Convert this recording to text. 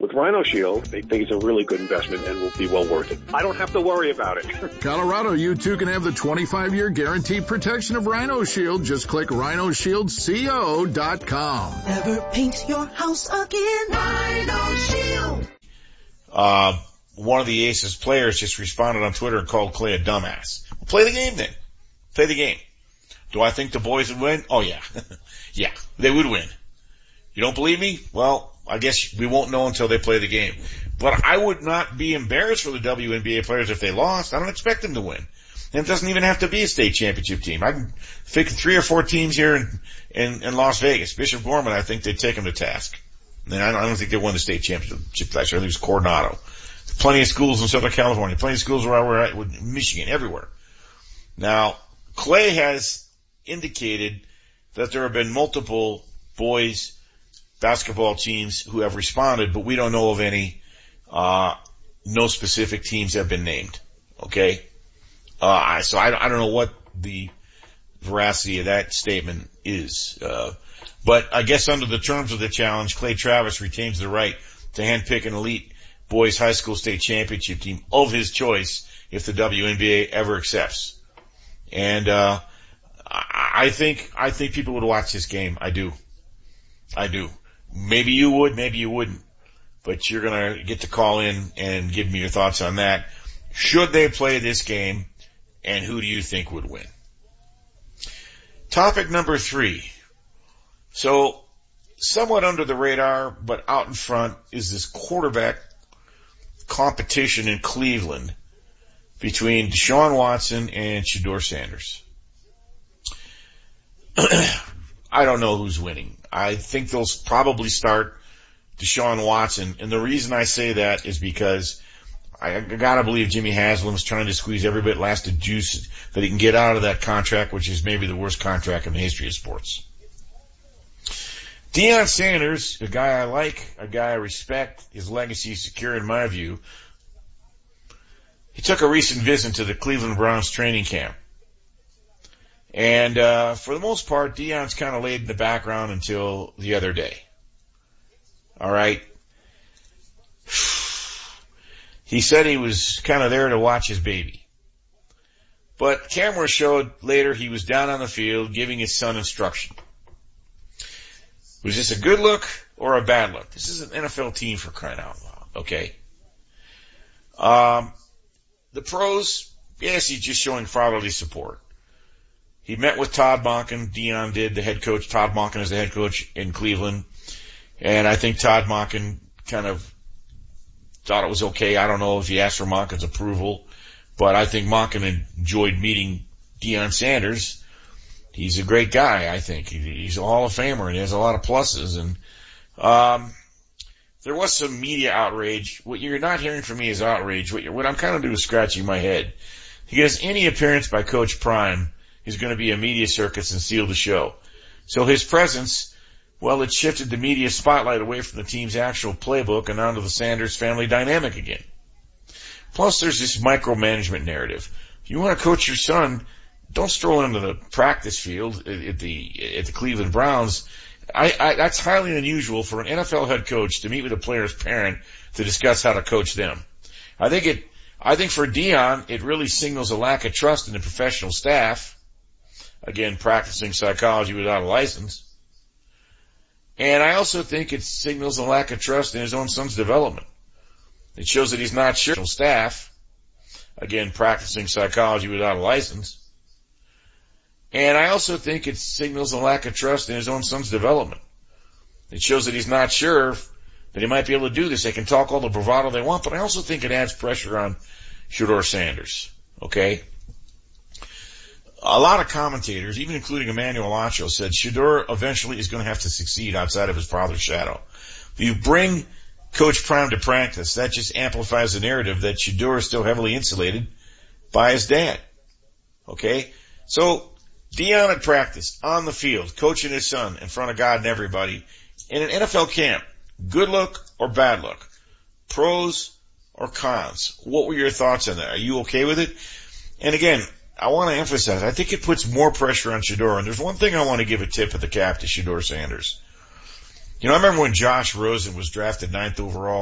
With Rhino Shield, they think it's a really good investment and will be well worth it. I don't have to worry about it. Colorado, you too can have the 25-year guaranteed protection of Rhino Shield. Just click rhinoshieldco.com. Never paint your house again. Rhino Shield. One of the Aces players just responded on Twitter and called Clay a dumbass. Well, play the game then. Play the game. Do I think the boys would win? Oh yeah. Yeah, they would win. You don't believe me? Well, I guess we won't know until they play the game. But I would not be embarrassed for the WNBA players if they lost. I don't expect them to win. And it doesn't even have to be a state championship team. I can pick 3 or 4 teams here in Las Vegas. Bishop Gorman, I think they'd take them to task. And I don't think they won the state championship last year. I think it was Coronado. Plenty of schools in Southern California. Plenty of schools where we're at, with Michigan, everywhere. Now, Clay has indicated that there have been multiple boys basketball teams who have responded, but we don't know of any. No specific teams have been named. Okay? So I don't know what the veracity of that statement is. But I guess under the terms of the challenge, Clay Travis retains the right to handpick an elite boys high school state championship team of his choice if the WNBA ever accepts. And, I think people would watch this game. I do. Maybe you would, maybe you wouldn't. But you're gonna get to call in and give me your thoughts on that. Should they play this game, and who do you think would win? Topic number 3. So, somewhat under the radar, but out in front is this quarterback competition in Cleveland between Deshaun Watson and Shedeur Sanders. I don't know who's winning. I think they'll probably start Deshaun Watson. And the reason I say that is because I gotta believe Jimmy Haslam's trying to squeeze every bit last of juice that he can get out of that contract, which is maybe the worst contract in the history of sports. Deion Sanders, a guy I like, a guy I respect, his legacy is secure in my view. He took a recent visit to the Cleveland Browns training camp. And, for the most part, Deion's kind of laid in the background until the other day. Alright? He said he was kind of there to watch his baby. But camera showed later he was down on the field giving his son instruction. Was this a good look or a bad look? This is an NFL team, for crying out loud, okay? The pros, yes, he's just showing fatherly support. He met with Todd Monken. Deion did, the head coach. Todd Monken is the head coach in Cleveland. And I think Todd Monken kind of thought it was okay. I don't know if he asked for Monken's approval, but I think Monken enjoyed meeting Deion Sanders. He's a great guy, I think. He's a Hall of Famer, and he has a lot of pluses. And there was some media outrage. What you're not hearing from me is outrage. What I'm kind of doing is scratching my head. Because any appearance by Coach Prime is going to be a media circus and steal the show. So his presence, well, it shifted the media spotlight away from the team's actual playbook and onto the Sanders family dynamic again. Plus, there's this micromanagement narrative. If you want to coach your son, don't stroll into the practice field at the Cleveland Browns. That's highly unusual for an NFL head coach to meet with a player's parent to discuss how to coach them. I think for Deion, it really signals a lack of trust in the professional staff. Again, practicing psychology without a license. And I also think it signals a lack of trust in his own son's development. It shows that he's not sure staff. Again, practicing psychology without a license. And I also think it signals a lack of trust in his own son's development. It shows that he's not sure that he might be able to do this. They can talk all the bravado they want, but I also think it adds pressure on Shedeur Sanders. Okay? A lot of commentators, even including Emmanuel Acho, said Shedeur eventually is going to have to succeed outside of his father's shadow. If you bring Coach Prime to practice, that just amplifies the narrative that Shedeur is still heavily insulated by his dad. Okay? So, Deion at practice, on the field, coaching his son in front of God and everybody, in an NFL camp, good look or bad look? Pros or cons? What were your thoughts on that? Are you okay with it? And again, I want to emphasize, I think it puts more pressure on Shedeur. And there's one thing I want to give a tip of the cap to Shedeur Sanders. You know, I remember when Josh Rosen was drafted 9th overall